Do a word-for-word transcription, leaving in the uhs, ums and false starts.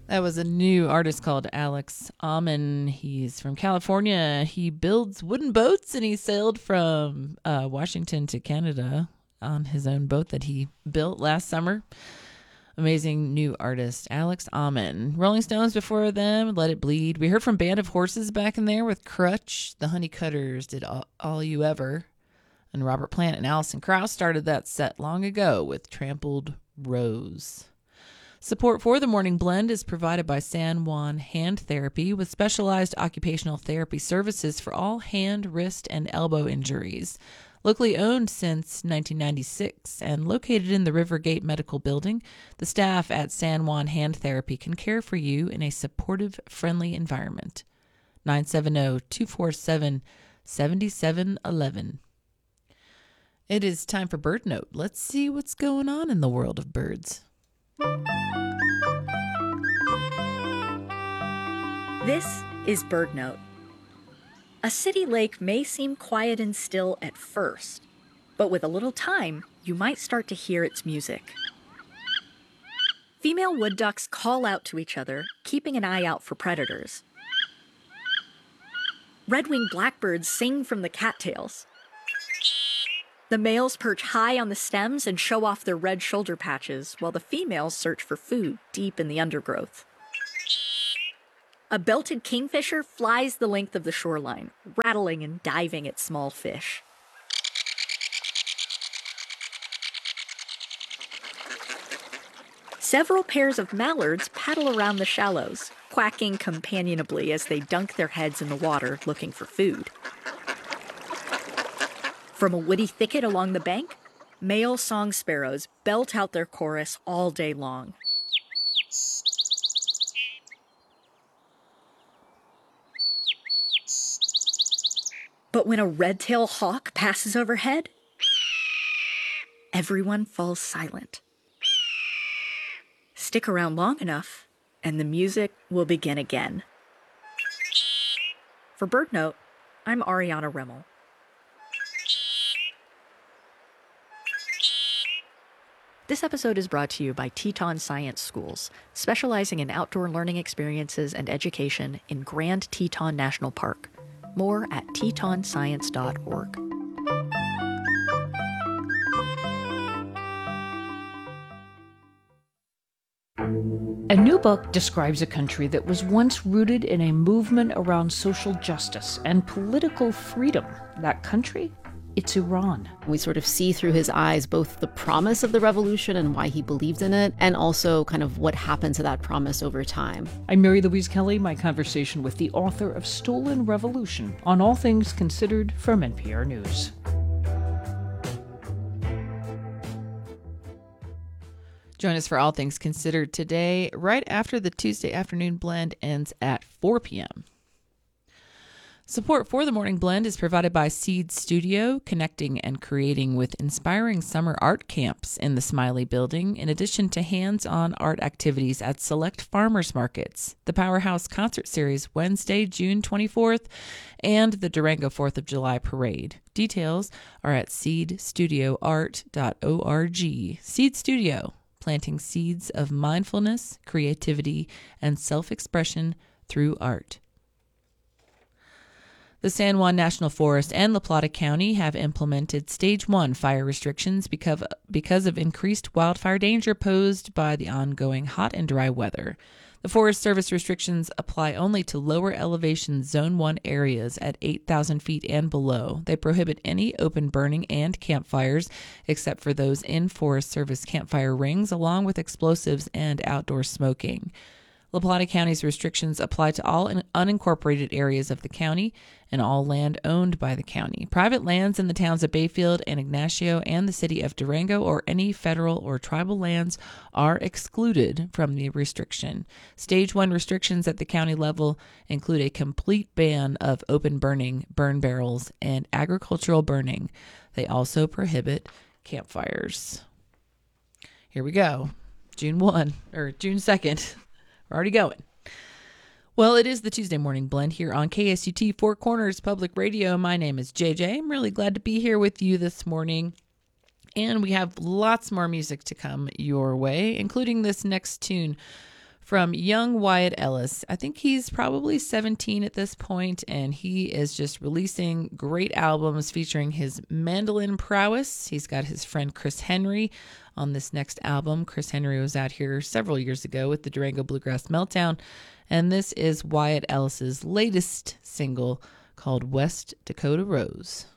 That was a new artist called Alex Ammon. He's from California. He builds wooden boats, and he sailed from uh, Washington to Canada on his own boat that he built last summer. Amazing new artist, Alex Ammon. Rolling Stones before them, Let It Bleed. We heard from Band of Horses back in there with Crutch. The Honeycutters did All, All You Ever. And Robert Plant and Alison Krauss started that set long ago with Trampled Rose. Support for the Morning Blend is provided by San Juan Hand Therapy with specialized occupational therapy services for all hand, wrist, and elbow injuries. Locally owned since nineteen ninety-six and located in the Rivergate Medical Building, the staff at San Juan Hand Therapy can care for you in a supportive, friendly environment. nine seven zero, two four seven, seven seven one one. It is time for Bird Note. Let's see what's going on in the world of birds. This is Bird Note. A city lake may seem quiet and still at first, but with a little time, you might start to hear its music. Female wood ducks call out to each other, keeping an eye out for predators. Red-winged blackbirds sing from the cattails. The males perch high on the stems and show off their red shoulder patches, while the females search for food deep in the undergrowth. A belted kingfisher flies the length of the shoreline, rattling and diving at small fish. Several pairs of mallards paddle around the shallows, quacking companionably as they dunk their heads in the water looking for food. From a woody thicket along the bank, male song sparrows belt out their chorus all day long. But when a red-tailed hawk passes overhead, everyone falls silent. Stick around long enough, and the music will begin again. For Bird Note, I'm Ariana Remmel. This episode is brought to you by Teton Science Schools, specializing in outdoor learning experiences and education in Grand Teton National Park. More at teton science dot org. A new book describes a country that was once rooted in a movement around social justice and political freedom. That country? It's Iran. We sort of see through his eyes both the promise of the revolution and why he believed in it, and also kind of what happened to that promise over time. I'm Mary Louise Kelly, my conversation with the author of Stolen Revolution on All Things Considered from N P R News. Join us for All Things Considered today, right after the Tuesday afternoon blend ends at four p.m. Support for the Morning Blend is provided by Seed Studio, connecting and creating with inspiring summer art camps in the Smiley Building, in addition to hands-on art activities at select farmers markets, the Powerhouse Concert Series Wednesday, June twenty-fourth, and the Durango fourth of July Parade. Details are at seed studio art dot org. Seed Studio, planting seeds of mindfulness, creativity, and self-expression through art. The San Juan National Forest and La Plata County have implemented Stage one fire restrictions because, because of increased wildfire danger posed by the ongoing hot and dry weather. The Forest Service restrictions apply only to lower elevation Zone one areas at eight thousand feet and below. They prohibit any open burning and campfires, except for those in Forest Service campfire rings, along with explosives and outdoor smoking. La Plata County's restrictions apply to all unincorporated areas of the county and all land owned by the county. Private lands in the towns of Bayfield and Ignacio and the city of Durango or any federal or tribal lands are excluded from the restriction. Stage one restrictions at the county level include a complete ban of open burning, burn barrels, and agricultural burning. They also prohibit campfires. Here we go. June first, or June second. We're already going. Well, it is the Tuesday Morning Blend here on K S U T Four Corners Public Radio. My name is J J. I'm really glad to be here with you this morning. And we have lots more music to come your way, including this next tune from young Wyatt Ellis. I think he's probably seventeen at this point, and he is just releasing great albums featuring his mandolin prowess. He's got his friend Chris Henry on this next album. Chris Henry was out here several years ago with the Durango Bluegrass Meltdown, and this is Wyatt Ellis's latest single called West Dakota Rose.